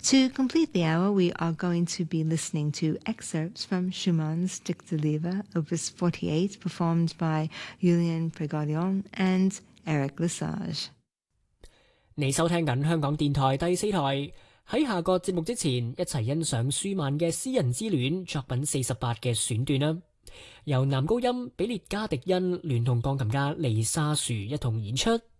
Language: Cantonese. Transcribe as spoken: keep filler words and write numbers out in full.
To complete the hour, we are going to be listening to excerpts from Schumann's Dichterliebe, Opus forty-eight, performed by Julien Prégaudion and Eric Lesage。 你收聽緊香港電台第四台，喺下個節目之前，一齊欣賞舒曼嘅《詩人之戀》作品四十八嘅選段啦，由男高音比列加迪恩聯同鋼琴家利沙樹一同演出。